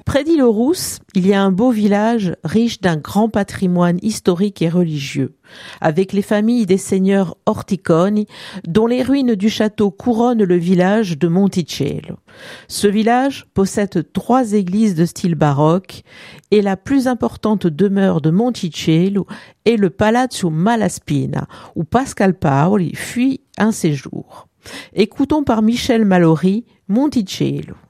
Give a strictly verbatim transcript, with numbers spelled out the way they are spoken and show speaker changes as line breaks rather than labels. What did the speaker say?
Près d'Île-aux-Rousses, il y a un beau village riche d'un grand patrimoine historique et religieux, avec les familles des seigneurs Orticoni, dont les ruines du château couronnent le village de Monticello. Ce village possède trois églises de style baroque et la plus importante demeure de Monticello est le Palazzo Malaspina, où Pascal Paoli fuit un séjour. Écoutons par Michel Mallory, Monticello.